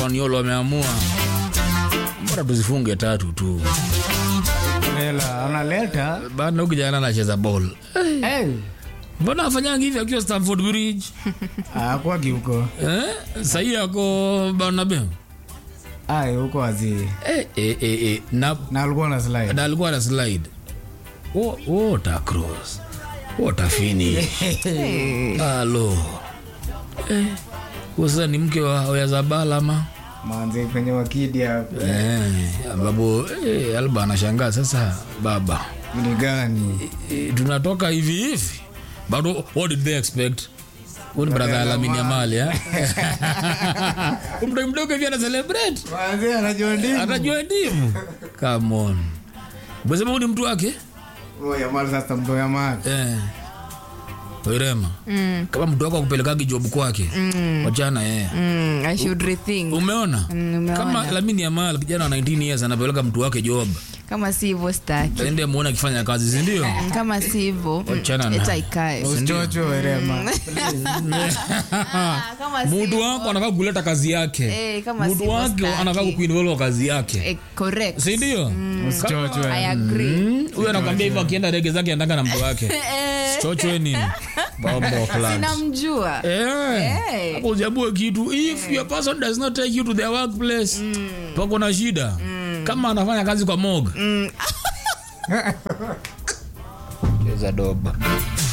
Espanyol wameamua mbona tuzifunge 3 tu. Hela analeta Bana huyu kijana anacheza ball. Mbona afanyanga hivi akiwa Stamford Bridge? kwa huko. Sasa yako Bernabeu. Huko wazi. Na alikuwa na slide. What a cross. What a finish. Hello. Sasa ni mke wa Oyazabal ama? Manze kwenye wakidi hapo. Babu Alba anashangaa sasa baba. Ni gani? Tunatoka hivi. But what did they expect? What brother Lamine Yamal mdogo hivi ana celebrate. Manze anajua ndimu. Come on. Bweze ni mtu wake? Yamal sasa mtu Yamal. Wirema. Kama mtu wako akupeleka job kwake. Wachana I should rethink. Umeona? Kama Lamine Yamal kijana wa 19 years anapeleka mtu wake job. Kama si hivyo staki. Ende muone akifanya kazi, si ndio? Kama si hivyo itaikae. Usichocho Wirema. Mtu wako anataka kuleta kazi yake. Mtu wako anataka kuinvolve kazi yake. Correct. Si ndio? Usichocho. I agree. Huyo anakuambia hivyo akienda rege zake anataka na mtu wake. Usichocho nini? Bombo class. Sinamjua. Hapo ujabue kitu. If your person does not take you to their workplace, pako na shida. Kama anafanya kazi kwa morgue. Cheza doba.